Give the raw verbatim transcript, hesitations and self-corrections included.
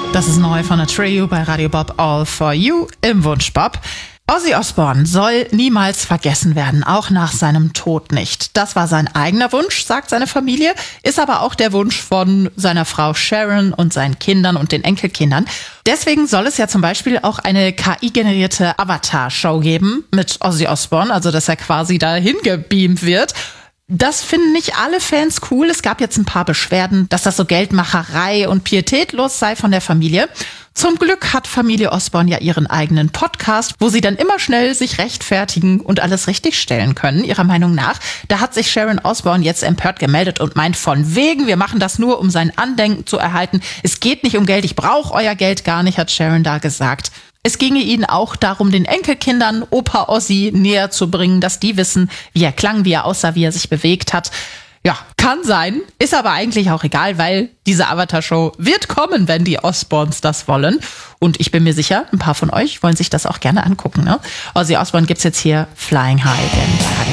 Das ist neu von Atreyu bei Radio Bob, All for You im Wunschbob. Ozzy Osbourne soll niemals vergessen werden, auch nach seinem Tod nicht. Das war sein eigener Wunsch, sagt seine Familie, ist aber auch der Wunsch von seiner Frau Sharon und seinen Kindern und den Enkelkindern. Deswegen soll es ja zum Beispiel auch eine K I-generierte Avatar-Show geben mit Ozzy Osbourne, also dass er quasi dahin gebeamt wird. Das finden nicht alle Fans cool. Es gab jetzt ein paar Beschwerden, dass das so Geldmacherei und pietätlos sei von der Familie. Zum Glück hat Familie Osbourne ja ihren eigenen Podcast, wo sie dann immer schnell sich rechtfertigen und alles richtigstellen können, ihrer Meinung nach. Da hat sich Sharon Osbourne jetzt empört gemeldet und meint von wegen, wir machen das nur, um sein Andenken zu erhalten. Es geht nicht um Geld, ich brauche euer Geld gar nicht, hat Sharon da gesagt. Es ginge ihnen auch darum, den Enkelkindern Opa Ozzy näher zu bringen, dass die wissen, wie er klang, wie er aussah, wie er sich bewegt hat. Ja, kann sein, ist aber eigentlich auch egal, weil diese Avatar-Show wird kommen, wenn die Osbournes das wollen. Und ich bin mir sicher, ein paar von euch wollen sich das auch gerne angucken, ne? Ozzy Osbourne gibt's jetzt hier Flying High Again.